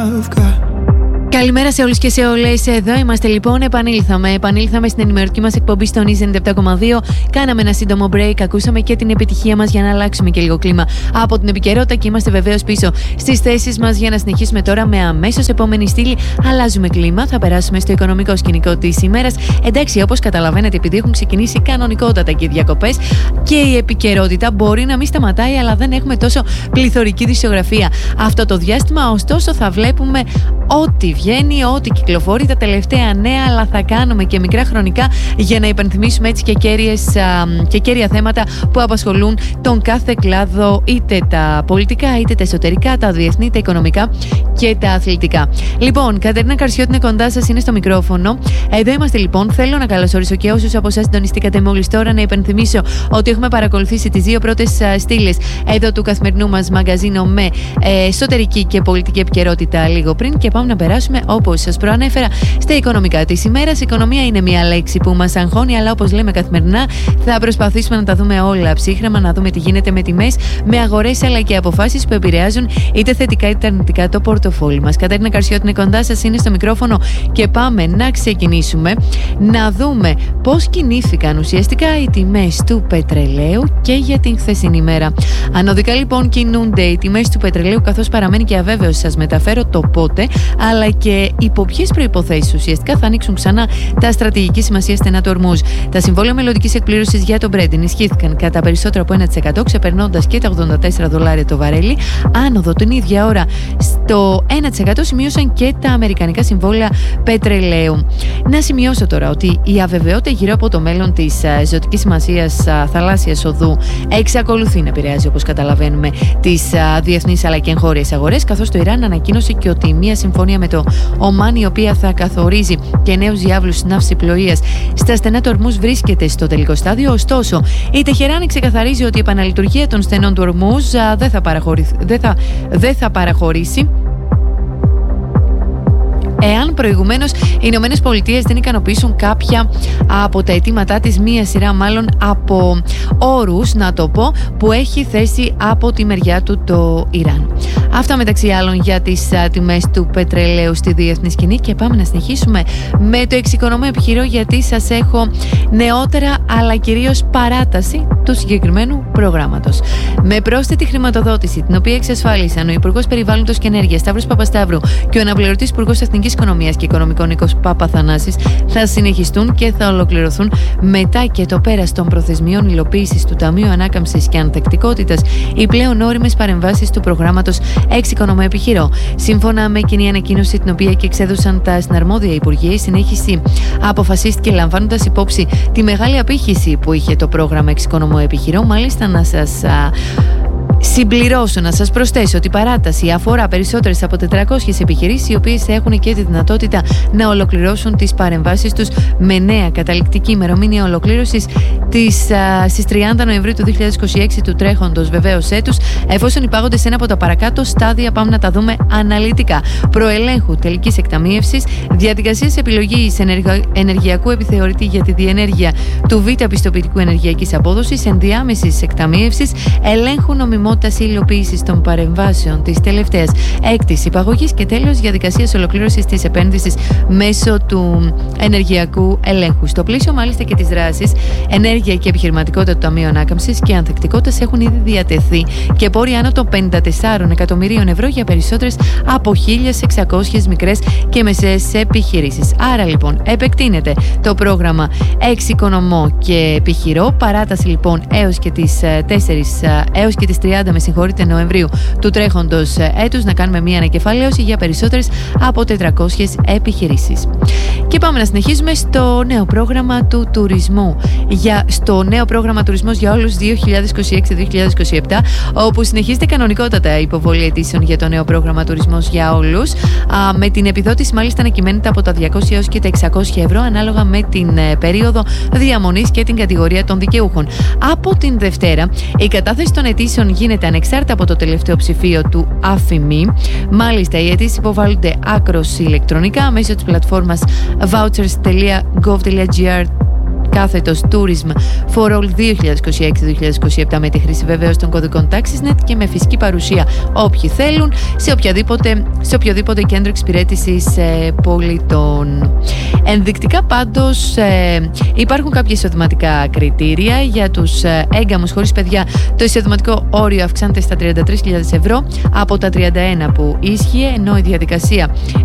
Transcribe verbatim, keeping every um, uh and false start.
I've got. Καλημέρα σε όλους και σε όλες. Εδώ είμαστε λοιπόν. Επανήλθαμε. Επανήλθαμε στην ενημερωτική μας εκπομπή στο Νι ενενήντα επτά κόμμα δύο. Κάναμε ένα σύντομο break. Ακούσαμε και την επιτυχία μας για να αλλάξουμε και λίγο κλίμα από την επικαιρότητα και είμαστε βεβαίως πίσω στις θέσεις μας για να συνεχίσουμε τώρα με αμέσως επόμενη στήλη. Αλλάζουμε κλίμα. Θα περάσουμε στο οικονομικό σκηνικό της ημέρας. Εντάξει, όπως καταλαβαίνετε, επειδή έχουν ξεκινήσει κανονικότατα και οι διακοπές και η επικαιρότητα μπορεί να μην σταματάει, αλλά δεν έχουμε τόσο πληθωρική δισογραφία αυτό το διάστημα. Ωστόσο, θα βλέπουμε ό,τι βγαίνει, ό,τι κυκλοφορεί, τα τελευταία νέα, αλλά θα κάνουμε και μικρά χρονικά για να υπενθυμίσουμε έτσι και, κέρυες, και κέρια θέματα που απασχολούν τον κάθε κλάδο, είτε τα πολιτικά, είτε τα εσωτερικά, τα διεθνή, τα οικονομικά και τα αθλητικά. Λοιπόν, Κατερίνα Καρσιώτη είναι κοντά σας, είναι στο μικρόφωνο. Εδώ είμαστε λοιπόν. Θέλω να καλωσορίσω και όσους από εσάς συντονιστήκατε μόλις τώρα, να υπενθυμίσω ότι έχουμε παρακολουθήσει τις δύο πρώτες στήλες εδώ του καθημερινού μας μαγκαζίνο με ε, εσωτερική και πολιτική επικαιρότητα λίγο πριν και πάμε να περάσουμε, όπως σας προανέφερα, στα οικονομικά της ημέρας. Οικονομία είναι μια λέξη που μας αγχώνει, αλλά όπως λέμε καθημερινά, θα προσπαθήσουμε να τα δούμε όλα ψύχρεμα, να δούμε τι γίνεται με τιμές, με αγορές αλλά και αποφάσεις που επηρεάζουν είτε θετικά είτε αρνητικά το πορτοφόλι μας. Κατερίνα Καρσιώτη είναι κοντά σας, είναι στο μικρόφωνο και πάμε να ξεκινήσουμε να δούμε πώς κινήθηκαν ουσιαστικά οι τιμές του πετρελαίου και για την χθεσινή ημέρα. Ανωδικά λοιπόν κινούνται οι τιμές του πετρελαίου, καθώς παραμένει και αβέβαιος, σας μεταφέρω το πότε, αλλά και υπό ποιες προϋποθέσεις ουσιαστικά θα ανοίξουν ξανά τα στρατηγική σημασία στενά του Ορμούζ. Τα συμβόλαια μελλοντικής εκπλήρωσης για τον Brent ενισχύθηκαν κατά περισσότερο από ένα τοις εκατό, ξεπερνώντας και τα ογδόντα τέσσερα δολάρια το βαρέλι. Άνοδο την ίδια ώρα στο ένα τοις εκατό σημείωσαν και τα αμερικανικά συμβόλαια πετρελαίου. Να σημειώσω τώρα ότι η αβεβαιότητα γύρω από το μέλλον της ζωτικής σημασίας θαλάσσιας οδού εξακολουθεί να επηρεάζει, όπως καταλαβαίνουμε, τις διεθνείς αλλά και εγχώριες αγορές, καθώς το Ιράν ανακοίνωσε και ότι μια συμφωνία με το Ομάν, η οποία θα καθορίζει και νέους διάβλους ναυσιπλοείας στα στενά του Ορμούζ, βρίσκεται στο τελικό στάδιο. Ωστόσο, η Τεχεράνη ξεκαθαρίζει ότι η επαναλειτουργία των στενών του Ορμούζ δεν θα, δεν θα, δεν θα παραχωρήσει, εάν προηγουμένως οι Ηνωμένες Πολιτείες δεν ικανοποιήσουν κάποια από τα αιτήματά της, μία σειρά μάλλον από όρους, να το πω, που έχει θέσει από τη μεριά του το Ιράν. Αυτά μεταξύ άλλων για τις α, τιμές του πετρελαίου στη διεθνή σκηνή και πάμε να συνεχίσουμε με το εξοικονομώ επιχειρώ, γιατί σας έχω νεότερα αλλά κυρίως παράταση του συγκεκριμένου προγράμματος. Με πρόσθετη χρηματοδότηση, την οποία εξασφάλισαν ο Υπουργός Περιβάλλοντος και Ενέργειας Σταύρος Παπασταύρου και ο αναπληρωτής Υπουργός Εθνικής Οικονομίας και Οικονομικών Νίκος Παπαθανάσης, θα συνεχιστούν και θα ολοκληρωθούν μετά και το πέρας των προθεσμιών υλοποίησης του Ταμείου Ανάκαμψης και Ανθεκτικότητας οι πλέον όριμες παρεμβάσεις του προγράμματος Εξοικονομώ επιχειρώ. Σύμφωνα με κοινή ανακοίνωση, την οποία και εξέδωσαν τα συναρμόδια υπουργεία, η συνέχιση αποφασίστηκε λαμβάνοντας υπόψη τη μεγάλη απήχηση που είχε το πρόγραμμα Εξοικονομώ επιχειρώ. Μάλιστα, να σας α, συμπληρώσω, να σας προσθέσω ότι η παράταση αφορά περισσότερες από τετρακόσιες επιχειρήσεις, οι οποίες έχουν και τη δυνατότητα να ολοκληρώσουν τις παρεμβάσεις τους με νέα καταληκτική ημερομηνία ολοκλήρωσης της, α, στις τριάντα Νοεμβρίου του δύο χιλιάδες είκοσι έξι του τρέχοντος βεβαίως έτους, εφόσον υπάγονται σε ένα από τα παρακάτω στάδια. Πάμε να τα δούμε αναλυτικά. Προελέγχου τελικής εκταμείευσης, διαδικασίες επιλογής ενεργα... ενεργειακού επιθεωρητή για τη διενέργεια του Β πιστοποιητικού ενεργειακής απόδοσης, ενδιάμεσης εκταμείευσης, ελέγχου νομιμότητας υλοποίησης των παρεμβάσεων της τελευταίας έκτης υπαγωγής και τέλος διαδικασίας ολοκλήρωσης της επένδυσης μέσω του ενεργειακού ελέγχου. Στο πλαίσιο μάλιστα και της δράσης, ενέργεια και επιχειρηματικότητα του Ταμείου Ανάκαμψης και Ανθεκτικότητας έχουν ήδη διατεθεί και πόροι άνω των πενήντα τεσσάρων εκατομμυρίων ευρώ για περισσότερες από χίλιες εξακόσιες μικρές και μεσαίες επιχειρήσεις. Άρα λοιπόν επεκτείνεται το πρόγραμμα Εξοικονομώ και επιχειρώ. Παράταση λοιπόν έως και τις τέσσερις έως και τις τριάντα με συγχωρείτε Νοεμβρίου του τρέχοντος έτους, να κάνουμε μια ανακεφαλαίωση για περισσότερες από τετρακόσιες επιχειρήσεις. Και πάμε να συνεχίσουμε στο νέο πρόγραμμα του τουρισμού. Για, στο νέο πρόγραμμα τουρισμός για όλους δύο χιλιάδες είκοσι έξι δύο χιλιάδες είκοσι επτά, όπου συνεχίζεται κανονικότατα η υποβολή αιτήσεων για το νέο πρόγραμμα τουρισμός για όλους, α, με την επιδότηση μάλιστα να κυμαίνεται από τα διακόσια έως και τα εξακόσια ευρώ, ανάλογα με την ε, περίοδο διαμονής και την κατηγορία των δικαιούχων. Από την Δευτέρα, η κατάθεση των αιτήσεων γίνεται ανεξάρτητα από το τελευταίο ψηφίο του ΑΦΙΜΗ. Μάλιστα, οι αιτήσεις υποβάλλονται άκρως ηλεκτρονικά μέσω της πλατφόρμας vouchers τελεία gov τελεία gr κάθετος tourism for all δύο χιλιάδες είκοσι έξι δύο χιλιάδες είκοσι επτά με τη χρήση βεβαίως των κωδικών TaxisNet και με φυσική παρουσία όποιοι θέλουν σε οποιοδήποτε, σε οποιοδήποτε κέντρο εξυπηρέτησης ε, πολιτών. Ενδεικτικά πάντως ε, υπάρχουν κάποια εισοδηματικά κριτήρια για τους ε, έγκαμους χωρίς παιδιά. Το εισοδηματικό όριο αυξάνεται στα τριάντα τρεις χιλιάδες ευρώ από τα τριάντα ένα που ίσχυε, ενώ η διαδικασία